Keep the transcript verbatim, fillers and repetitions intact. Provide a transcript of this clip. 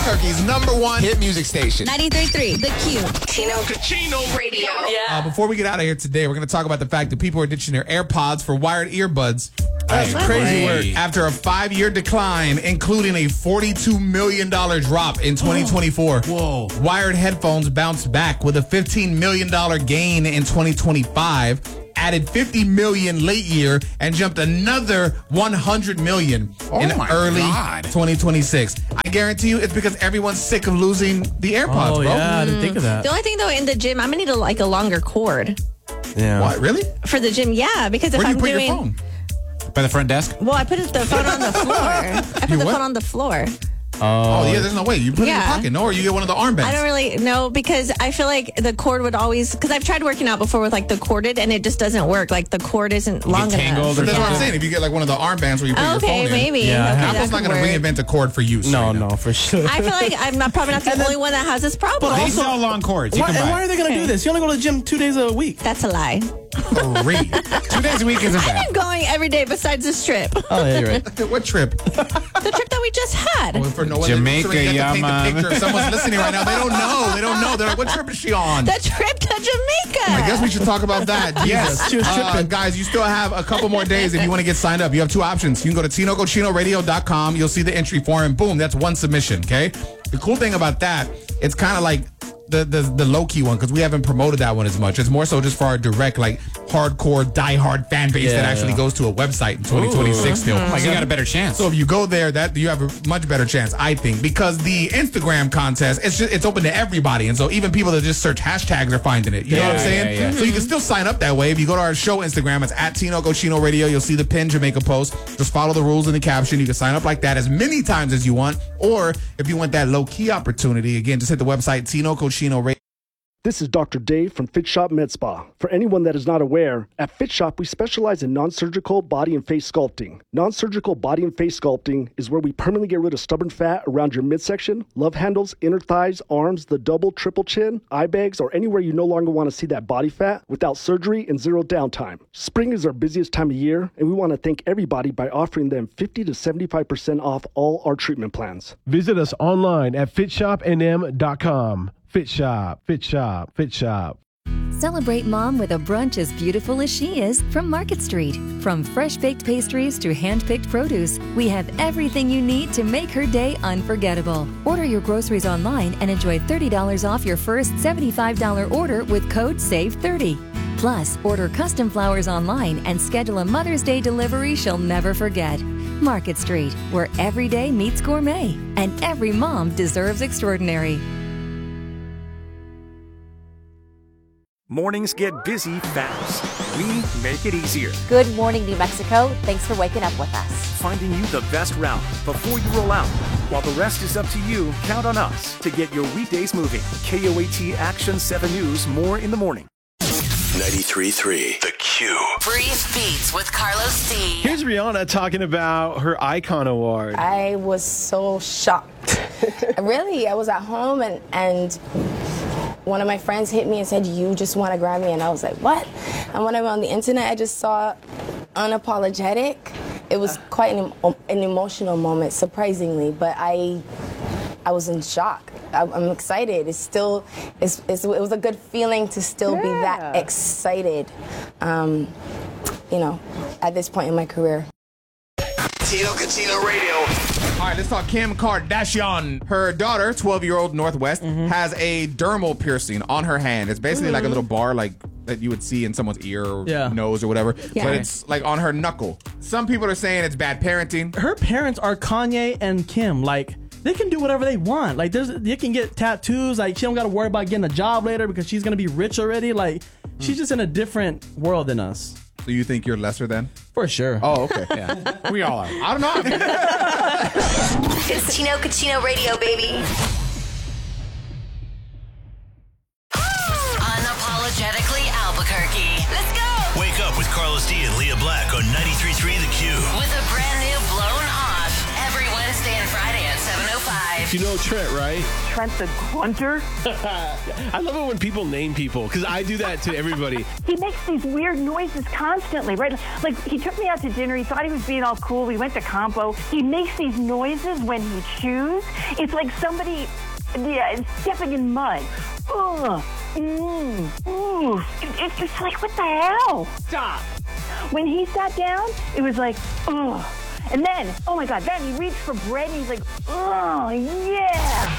Albuquerque's number one hit music station. ninety-three point three, The Q. Chino Cucino Radio. Yeah. Uh, before we get out of here today, we're going to talk about the fact that people are ditching their AirPods for wired earbuds. That's Hey, crazy hey. work. After a five-year decline, including a forty-two million dollars drop in twenty twenty-four. Whoa. Wired headphones bounced back with a fifteen million dollars gain in twenty twenty-five, added fifty million dollars late year, and jumped another one hundred million dollars in Oh my early God. twenty twenty-six. I guarantee you it's because everyone's sick of losing the AirPods, Oh, bro. yeah, I didn't think of that. The only thing, though, in the gym, I'm going to need a, like a longer cord. Yeah. What, really? For the gym, yeah, because if Where do I'm you put doing... your phone? By the front desk? Well, I put the phone on the floor. I put You the what? phone on the floor. Oh, yeah, there's no way. You put it in Yeah. your pocket, no, or you get one of the armbands. I don't really know because I feel like the cord would always, because I've tried working out before with like the corded and it just doesn't work. Like the cord isn't long tangled enough. or But that's what I'm something. saying. If you get like one of the armbands where you put your phone Okay, in, maybe. Yeah, okay, that Apple's not could going to work. reinvent a cord for you. No, straight up. no, for sure. I feel like I'm not, probably not the only one that has this problem. They sell long cords. You Why, can and buy. why are they going to do this? You only go to the gym two days a week. That's a lie. Three. Two days a week isn't bad. I'm going every day besides this trip. Oh, yeah, you're right. What trip? The trip that we just had. For no one Jamaica, so we get to yeah, paint the man. picture. If someone's listening right now, they don't know. They don't know. They're like, what trip is she on? The trip to Jamaica. I guess we should talk about that. Yes. Jesus. She was Uh, tripping. guys, you still have a couple more days if you want to get signed up. You have two options. You can go to tino cochino radio dot com. You'll see the entry form. Boom, that's one submission, okay? The cool thing about that, it's kind of like the, the, the low-key one because we haven't promoted that one as much. It's more so just for our direct, like, hardcore, diehard fan base Yeah, that actually yeah. goes to a website in twenty twenty-six still. Oh, you got a better chance. So if you go there, that you have a much better chance, I think, because the Instagram contest, it's just, it's open to everybody, and so even people that just search hashtags are finding it. You know Yeah, what I'm saying? yeah, yeah. So you can still sign up that way. If you go to our show Instagram, it's at Tino Cochino Radio. You'll see the pin Jamaica post. Just follow the rules in the caption. You can sign up like that as many times as you want, or if you want that low key opportunity, again, just hit the website Tino Cochino Radio. This is Doctor Dave from Fit Shop Med Spa. For anyone that is not aware, at Fit Shop we specialize in non-surgical body and face sculpting. Non-surgical body and face sculpting is where we permanently get rid of stubborn fat around your midsection, love handles, inner thighs, arms, the double, triple chin, eye bags, or anywhere you no longer want to see that body fat without surgery and zero downtime. Spring is our busiest time of year, and we want to thank everybody by offering them fifty to seventy-five percent off all our treatment plans. Visit us online at fit shop n m dot com. Fit Shop, Fit Shop, Fit Shop. Celebrate mom with a brunch as beautiful as she is from Market Street. From fresh-baked pastries to hand-picked produce, we have everything you need to make her day unforgettable. Order your groceries online and enjoy thirty dollars off your first seventy-five dollars order with code save thirty. Plus, order custom flowers online and schedule a Mother's Day delivery she'll never forget. Market Street, where every day meets gourmet and every mom deserves extraordinary. Mornings get busy fast. We make it easier, Good morning, New Mexico. Thanks for waking up with us. finding you the best route before you roll out. While the rest is up to you, count on us to get your weekdays moving. K O A T Action seven News, more in the morning. ninety-three point three The Q. Brief Beats with Carlos D. Here's Rihanna talking about her Icon Award. I was so shocked. Really, I was at home and, and one of my friends hit me and said, "You just won a Grammy," and I was like, "What?" And when I went on the internet, I just saw Unapologetic. It was quite an, an emotional moment, surprisingly, but I I was in shock. I, I'm excited. It's still, it's, it's, it was a good feeling to still be that excited, um, you know, at this point in my career. Tino Cochino Radio. All right, let's talk Kim Kardashian. Her daughter, twelve-year-old Northwest, has a dermal piercing on her hand. It's basically like a little bar like that you would see in someone's ear or Yeah. nose or whatever, Yeah. but it's like on her knuckle. Some people are saying it's bad parenting. Her parents are Kanye and Kim. Like, they can do whatever they want. Like, there's, they can get tattoos. Like, she don't got to worry about getting a job later because she's going to be rich already. Like, she's just in a different world than us. So you think you're lesser than? For sure. Oh, okay. Yeah, we all are. I don't know. It's Tino Cochino Radio, baby. Unapologetically Albuquerque. Let's go. Wake up with Carlos D and Leah Black on ninety-three point three The Q. With a brand new Blown Off every Wednesday and Friday at seven oh five. You know Trent, right? Trent the Grunter? I love it when people name people, because I do that to everybody. He makes these weird noises constantly, right? Like, he took me out to dinner. He thought he was being all cool. We went to Campo. He makes these noises when he chews. It's like somebody yeah, stepping in mud. Ugh. Mm. Ooh. It, it's just like, what the hell? Stop. When he sat down, it was like, ugh. And then, oh my God, then he reached for bread and he's like, oh, yeah.